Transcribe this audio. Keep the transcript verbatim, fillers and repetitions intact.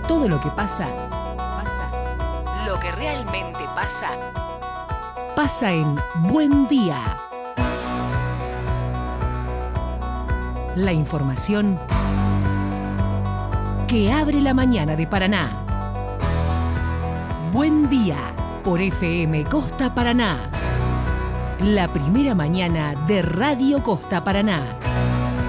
todo lo que pasa, pasa, lo que realmente pasa, pasa en Buen Día. La información que abre la mañana de Paraná. Buen Día por F M Costa Paraná. La primera mañana de Radio Costa Paraná.